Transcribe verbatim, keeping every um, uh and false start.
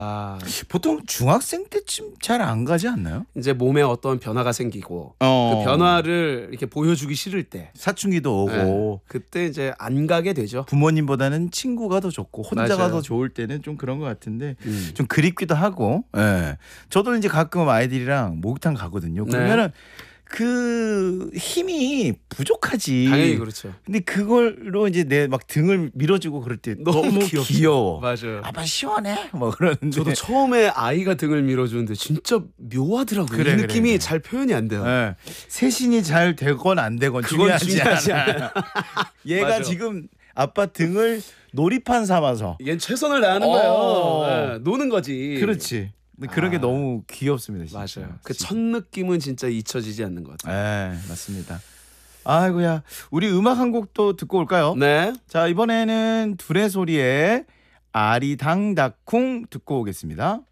아, 보통 중학생 때쯤 잘 안 가지 않나요? 이제 몸에 어떤 변화가 생기고 어. 그 변화를 이렇게 보여주기 싫을 때 사춘기도 오고 네, 그때 이제 안 가게 되죠. 부모님보다는 친구가 더 좋고 혼자가 맞아요. 더 좋을 때는 좀 그런 것 같은데 음. 좀 그립기도 하고. 예. 저도 이제 가끔 아이들이랑 목욕탕 가거든요. 네. 그러면은 그 힘이 부족하지. 당연히 그렇죠. 근데 그걸로 이제 내 막 등을 밀어주고 그럴 때 너무 너무, 귀엽죠. 귀여워. 맞아요. 아빠 시원해? 뭐 그러는데. 저도 처음에 아이가 등을 밀어주는데 진짜 묘하더라고요. 그래, 이 그래, 느낌이 그래. 잘 표현이 안 돼요. 예. 세신이 잘 되건 안 되건 그건 중요하지, 중요하지 않아. 얘가 맞아. 지금 아빠 등을 놀이판 삼아서. 이게 최선을 다하는 어. 거예요. 네, 노는 거지. 그렇지. 근데 그런 게 아. 너무 귀엽습니다. 진짜. 맞아요. 그 첫 느낌은 진짜 잊혀지지 않는 것 같아요. 예, 맞습니다. 아이고야, 우리 음악 한 곡 또 듣고 올까요? 네. 자, 이번에는 둘의 소리에 아리당다쿵 듣고 오겠습니다.